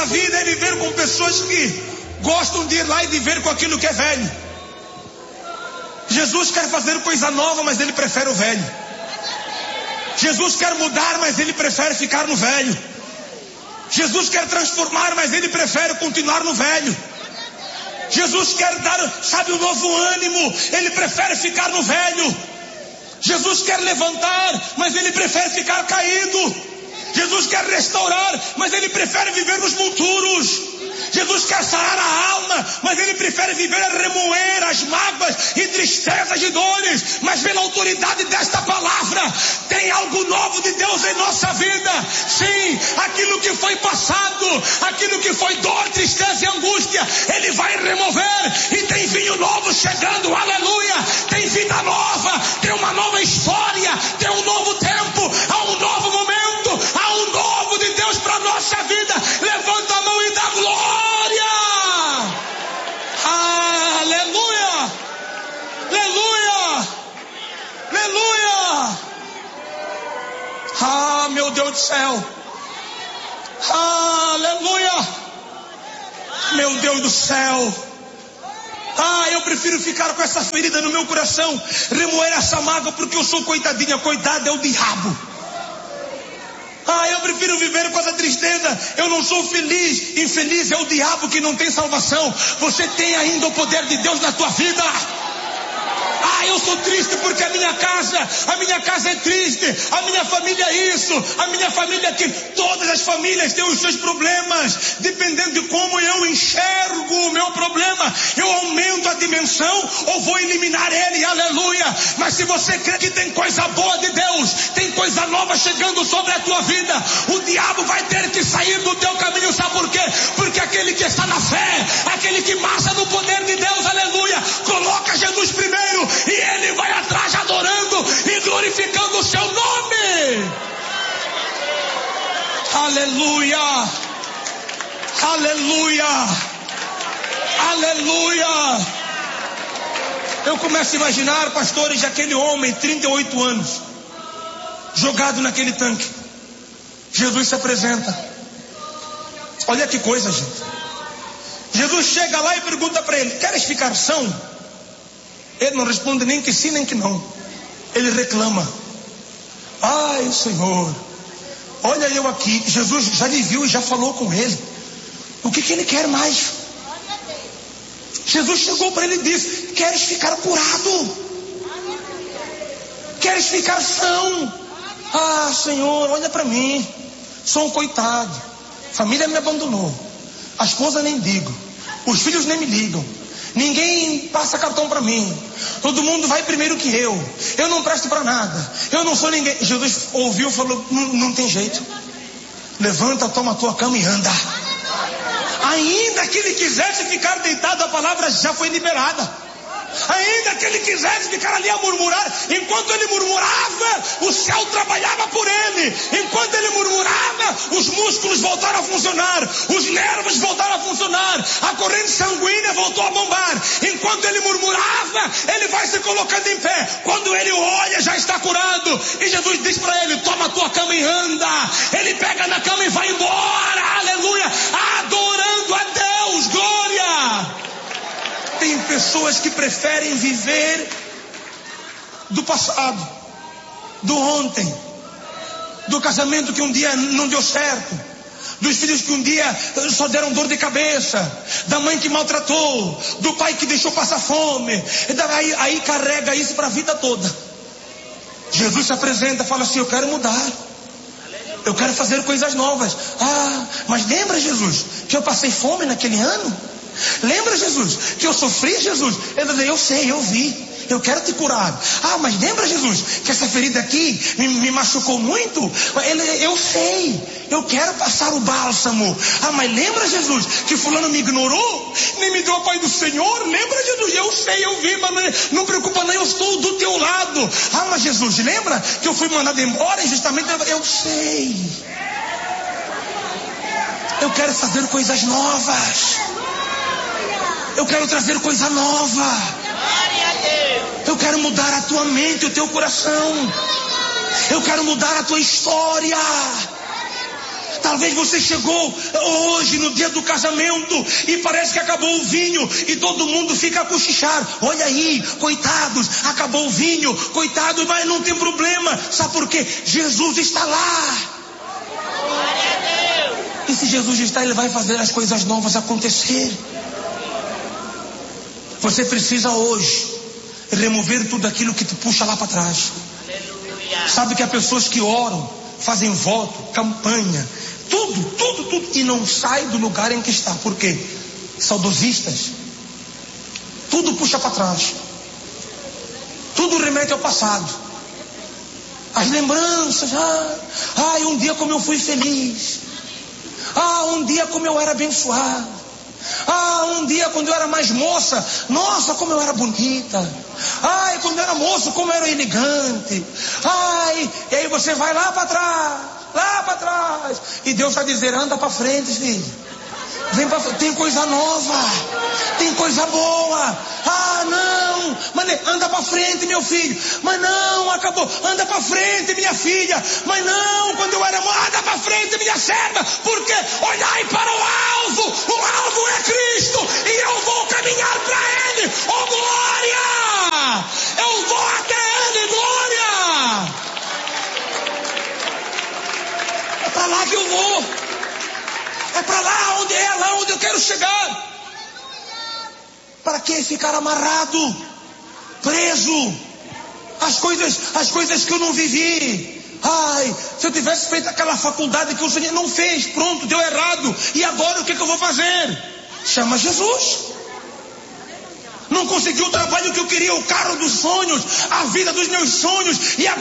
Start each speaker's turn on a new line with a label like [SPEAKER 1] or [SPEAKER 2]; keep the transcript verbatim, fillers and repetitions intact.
[SPEAKER 1] vida é viver com pessoas que gostam de ir lá e viver com aquilo que é velho. Jesus quer fazer coisa nova, mas ele prefere o velho. Jesus quer mudar, mas ele prefere ficar no velho. Jesus quer transformar, mas ele prefere continuar no velho. Jesus quer dar, sabe, um novo ânimo, ele prefere ficar no velho. Jesus quer levantar, mas ele prefere ficar caído. Jesus quer restaurar, mas ele prefere viver nos monturos. Jesus quer sarar a alma, mas ele prefere viver a remoer as mágoas e tristezas e dores. Mas pela autoridade desta palavra, tem algo novo de Deus em nossa vida. Sim, aquilo que foi passado, aquilo que foi dor, tristeza e angústia, ele vai remover. E tem vinho novo chegando, aleluia. Tem vida nova, tem uma nova história, tem um novo tempo, há um novo momento, há um novo de Deus para nossa vida. Levanta a mão e dá glória. Aleluia, aleluia, aleluia. Ah, meu Deus do céu, aleluia, meu Deus do céu. Ah, eu prefiro ficar com essa ferida no meu coração, remoer essa mágoa, porque eu sou coitadinha. Coitado é o diabo. Ah, eu prefiro viver com essa tristeza. Eu não sou feliz. Infeliz é o diabo que não tem salvação. Você tem ainda o poder de Deus na tua vida. Ah, eu sou triste porque a minha casa, a minha casa é triste, a minha família é isso, a minha família é aquilo. Todas as famílias têm os seus problemas. Dependendo de como eu enxergo o meu problema, eu aumento a dimensão ou vou eliminar ele, aleluia. Mas se você crê que tem coisa boa de Deus, tem coisa nova chegando sobre a tua vida, o diabo vai ter que sair do teu caminho. Sabe por quê? Porque aquele que está na fé, aquele que marcha no poder de Deus, aleluia, coloca Jesus primeiro, e ele vai atrás adorando e glorificando o seu nome. Aleluia, aleluia, aleluia. Eu começo a imaginar, pastores, aquele homem, trinta e oito anos, jogado naquele tanque. Jesus se apresenta. Olha que coisa, gente. Jesus chega lá e pergunta para ele: queres ficar são? Ele não responde nem que sim nem que não. Ele reclama: ai, Senhor, olha eu aqui. Jesus já lhe viu e já falou com ele. O que que ele quer mais? Jesus chegou para ele e disse: queres ficar curado? Queres ficar são? Ah, Senhor, olha para mim, sou um coitado. Família me abandonou, a esposa nem digo, os filhos nem me ligam, ninguém passa cartão para mim, todo mundo vai primeiro que eu, eu não presto para nada, eu não sou ninguém. Jesus ouviu e falou: não, não tem jeito, levanta, toma a tua cama e anda. Ainda que ele quisesse ficar deitado, a palavra já foi liberada. Ainda que ele quisesse ficar ali a murmurar, enquanto ele murmurava, o céu trabalhava por ele. Enquanto ele murmurava, os músculos voltaram a funcionar, os nervos voltaram a funcionar, a corrente sanguínea voltou a bombar. Enquanto ele murmurava, ele vai se colocando em pé. Quando ele olha, já está curado. E Jesus diz para ele: toma a tua cama e anda. Ele pega na cama e vai embora, aleluia, adorando a Deus, glória. Tem pessoas que preferem viver do passado, do ontem, do casamento que um dia não deu certo, dos filhos que um dia só deram dor de cabeça, da mãe que maltratou, do pai que deixou passar fome. Aí, aí carrega isso para a vida toda. Jesus se apresenta e fala assim: eu quero mudar, eu quero fazer coisas novas. Ah, mas lembra, Jesus, que eu passei fome naquele ano? Lembra, Jesus, que eu sofri, Jesus? Ele diz: eu sei, eu vi, eu quero te curar. Ah, mas lembra, Jesus, que essa ferida aqui me, me machucou muito? Ele, eu sei, eu quero passar o bálsamo. Ah, mas lembra, Jesus, que fulano me ignorou, nem me deu a paz do Senhor? Lembra, Jesus? Eu sei, eu vi, mas não, não preocupa não, eu estou do teu lado. Ah, mas Jesus, lembra que eu fui mandado embora e justamente eu, eu sei. Eu quero fazer coisas novas. Eu quero trazer coisa nova. Eu quero mudar a tua mente, o teu coração. Eu quero mudar a tua história. Talvez você chegou hoje no dia do casamento e parece que acabou o vinho e todo mundo fica a cochichar. Olha aí, coitados, acabou o vinho, coitado, mas não tem problema. Sabe por quê? Jesus está lá. E se Jesus está, Ele vai fazer as coisas novas acontecer. Você precisa hoje remover tudo aquilo que te puxa lá para trás. Sabe que há pessoas que oram, fazem voto, campanha, tudo, tudo, tudo, e não sai do lugar em que está. Por quê? Saudosistas. Tudo puxa para trás. Tudo remete ao passado. As lembranças. Ah, ai, um dia como eu fui feliz. Ah, um dia como eu era abençoado. Ah, um dia quando eu era mais moça, nossa, como eu era bonita. Ai, quando eu era moço, como eu era elegante. Ai, e aí você vai lá para trás, lá para trás. E Deus vai dizer, anda para frente, filho. Vem pra frente, tem coisa nova, tem coisa boa. Ah, não, mas anda para frente, meu filho. Mas não, acabou. Anda para frente, minha filha. Mas não, quando eu era moça, anda para frente, minha serva. Porque olhai para o alvo. O alvo é Cristo e eu vou caminhar para Ele. Oh, glória! Eu vou até Ele, glória! É para lá que eu vou. É para lá onde é, lá onde eu quero chegar. Para que ficar amarrado, preso, as coisas, as coisas que eu não vivi? Ai, se eu tivesse feito aquela faculdade que o Senhor não fez, pronto, deu errado. E agora o que, que eu vou fazer? Chama Jesus. Não consegui o trabalho que eu queria, o carro dos sonhos, a vida dos meus sonhos. E agora